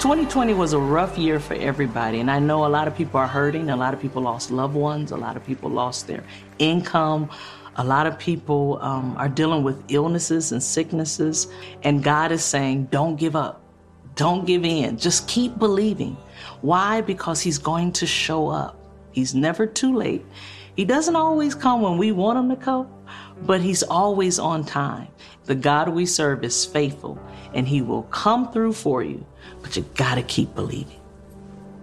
2020 was a rough year for everybody, and I know a lot of people are hurting. A lot of people lost loved ones. A lot of people lost their income. A lot of people are dealing with illnesses and sicknesses, and God is saying, don't give up. Don't give in. Just keep believing. Why? Because he's going to show up. He's never too late. He doesn't always come when we want him to come, but he's always on time. The God we serve is faithful, and he will come through for you, but you gotta keep believing.